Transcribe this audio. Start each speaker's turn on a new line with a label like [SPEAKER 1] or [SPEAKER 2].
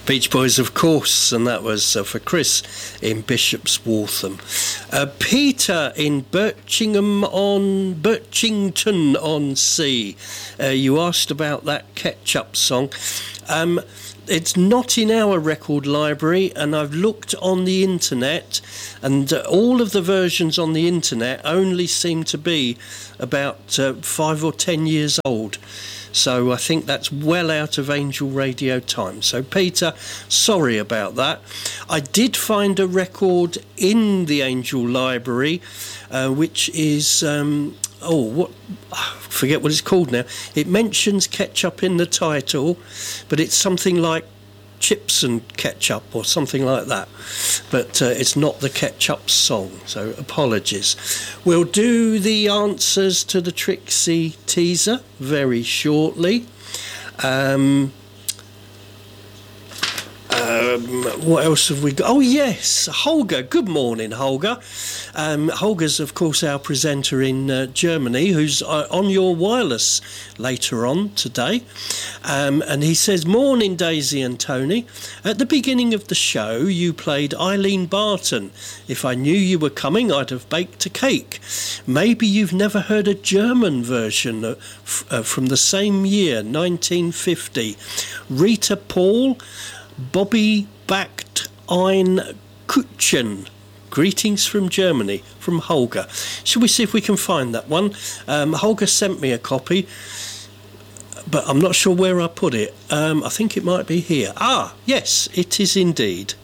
[SPEAKER 1] Beach Boys, of course, and that was for Chris in Bishop's Waltham. Peter in Birchington on Sea. You asked about that Ketchup song. It's not in our record library, and I've looked on the internet, and all of the versions on the internet only seem to be about 5 or 10 years old. So I think that's well out of Angel Radio time. So Peter, sorry about that. I did find a record in the Angel Library, which is... I forget what it's called now. It mentions ketchup in the title, but it's something like chips and ketchup or something like that. But it's not the Ketchup song, so apologies. We'll do the answers to the Trixie teaser very shortly. What else have we got? Oh, yes, Holger. Good morning, Holger. Holger's, of course, our presenter in Germany, who's on your wireless later on today. And he says, morning, Daisy and Tony. At the beginning of the show, you played Eileen Barton. If I knew you were coming, I'd have baked a cake. Maybe you've never heard a German version from the same year, 1950. Rita Paul... Bobby backed ein Kutchen. Greetings from Germany, from Holger. Shall we see if we can find that one? Holger sent me a copy, but I'm not sure where I put it. I think it might be here. Ah, yes, it is indeed.